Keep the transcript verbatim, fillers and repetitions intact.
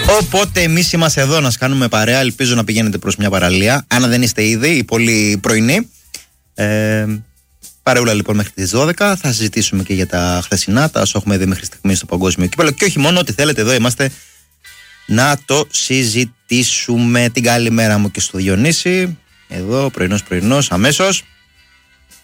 Οπότε εμείς είμαστε εδώ να κάνουμε παρέα. Ελπίζω να πηγαίνετε προς μια παραλία. Αν δεν είστε ήδη, οι πολύ πρωινοί. Ε, παρεούλα λοιπόν μέχρι τις δώδεκα. Θα συζητήσουμε και για τα χθεσινά, τα όσα έχουμε δει μέχρι στιγμής στο παγκόσμιο κύπελλο. Και όχι μόνο, ό,τι θέλετε, εδώ είμαστε να το συζητήσουμε. Την καλημέρα μου και στο Διονύση. Εδώ πρωινός πρωινός αμέσως.